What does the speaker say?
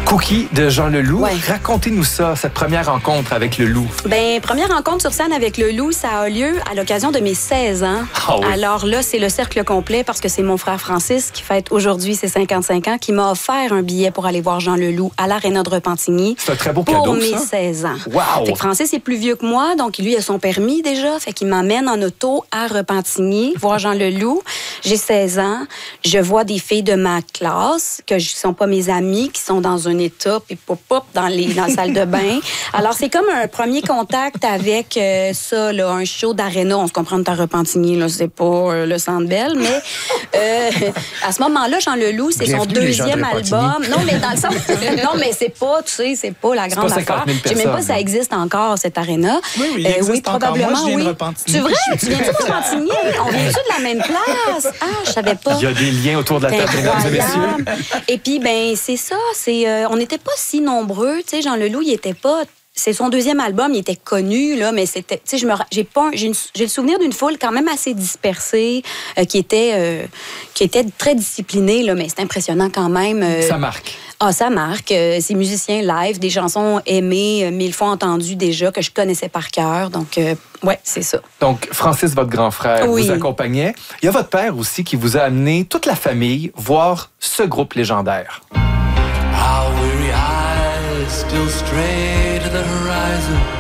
Cookie de Jean Leloup. Ouais. Racontez-nous ça, cette première rencontre avec le loup. Ben, première rencontre sur scène avec le loup, ça a lieu à l'occasion de mes 16 ans. Ah oui. Alors là, c'est le cercle complet parce que c'est mon frère Francis qui fête aujourd'hui ses 55 ans, qui m'a offert un billet pour aller voir Jean Leloup à l'Aréna de Repentigny. C'est un très beau pour cadeau, mes ça. 16 ans. Wow! Fait que Francis est plus vieux que moi, donc lui a son permis déjà. Fait qu'il m'emmène en auto à Repentigny, voir Jean Leloup. J'ai 16 ans. Je vois des filles de ma classe, qui ne sont pas mes amies, qui sont dans un état, puis pop dans la salle de bain. Alors, c'est comme un premier contact avec ça, là, un show d'aréna. On se comprend de Repentigny, là, c'est pas le Centre Bell, mais à ce moment-là, Jean Leloup, c'est son Bienvenue, les gens de deuxième Repentigny. album. Non, mais dans le sens... non, mais c'est pas, tu sais, c'est pas la grande pas 50 affaire. 000 Je sais même pas personnes. si ça existe encore, cette aréna. Oui, il existe encore. probablement, Moi, je viens de oui. Repentigny. C'est vrai? Tu viens de Repentigny? On vient-tu de la même place? Ah, je savais pas. Il y a des liens autour de la table, mesdames et messieurs. Incroyable. Et puis, ben, c'est ça. On n'était pas si nombreux. Tu sais, Jean Leloup, il était pas... C'est son deuxième album, il était connu, là, mais c'était... Tu sais, j'ai le souvenir d'une foule quand même assez dispersée, qui était très disciplinée, là, mais c'est impressionnant quand même. Ça marque. Ah, ça marque. Ces musiciens live, des chansons aimées, 1000 fois entendues déjà, que je connaissais par cœur. Donc, ouais, c'est ça. Donc, Francis, votre grand frère, Oui. vous accompagnait. Il y a votre père aussi qui vous a amené toute la famille voir ce groupe légendaire. Our weary eyes still stray to the horizon.